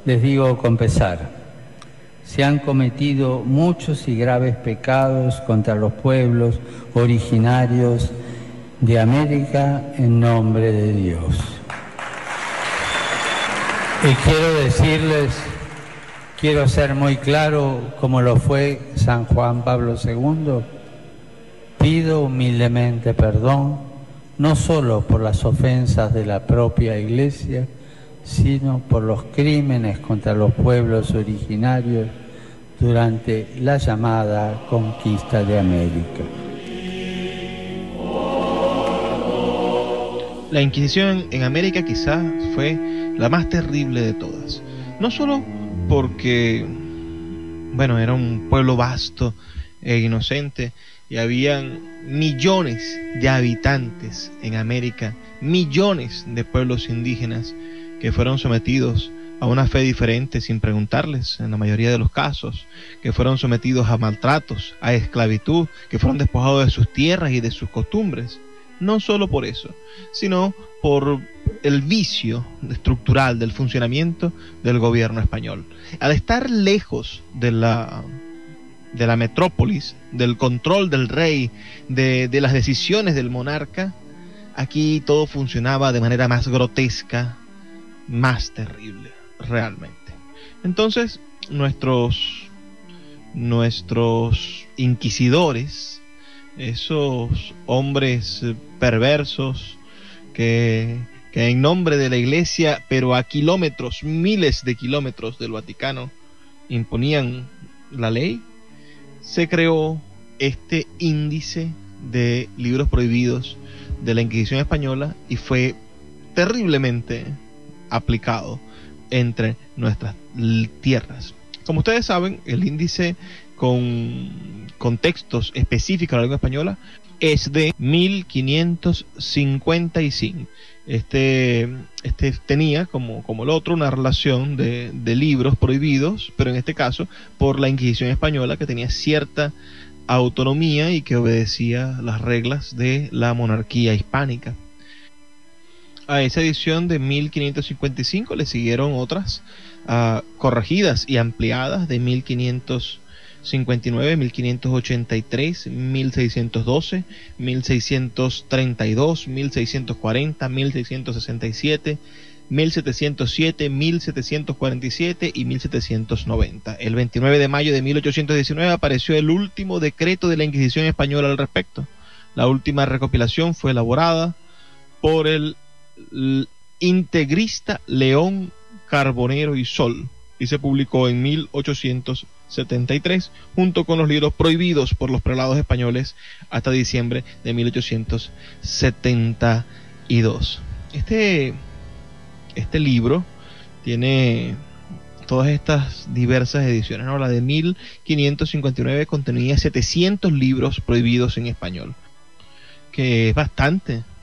les digo con pesar, se han cometido muchos y graves pecados contra los pueblos originarios de América en nombre de Dios. Y quiero decirles, quiero ser muy claro, como lo fue San Juan Pablo II, pido humildemente perdón, no solo por las ofensas de la propia Iglesia, sino por los crímenes contra los pueblos originarios durante la llamada conquista de América. La Inquisición en América quizás fue la más terrible de todas. No solo porque, bueno, era un pueblo vasto e inocente y habían millones de habitantes en América, millones de pueblos indígenas que fueron sometidos a una fe diferente sin preguntarles en la mayoría de los casos, que fueron sometidos a maltratos, a esclavitud, que fueron despojados de sus tierras y de sus costumbres. No solo por eso, sino por el vicio estructural del funcionamiento del gobierno español. Al estar lejos de la metrópolis, del control del rey, de las decisiones del monarca, aquí todo funcionaba de manera más grotesca, más terrible, realmente. Entonces, nuestros inquisidores, esos hombres perversos que en nombre de la Iglesia, pero a kilómetros, miles de kilómetros del Vaticano, imponían la ley, se creó este índice de libros prohibidos de la Inquisición española y fue terriblemente aplicado entre nuestras tierras. Como ustedes saben, el índice con textos específicos de la lengua española es de 1555. Este tenía, como el otro, una relación de libros prohibidos, pero en este caso por la Inquisición española, que tenía cierta autonomía y que obedecía las reglas de la monarquía hispánica. A esa edición de 1555 le siguieron otras corregidas y ampliadas de 1559, 1583, 1612, 1632, 1640, 1667, 1707, 1747 y 1790. El 29 de mayo de 1819 apareció el último decreto de la Inquisición española al respecto. La última recopilación fue elaborada por el integrista León Carbonero y Sol y se publicó en 1873 junto con los libros prohibidos por los prelados españoles hasta diciembre de 1872. Este libro tiene todas estas diversas ediciones, ¿no? La de 1559 contenía 700 libros prohibidos en español, que es bastante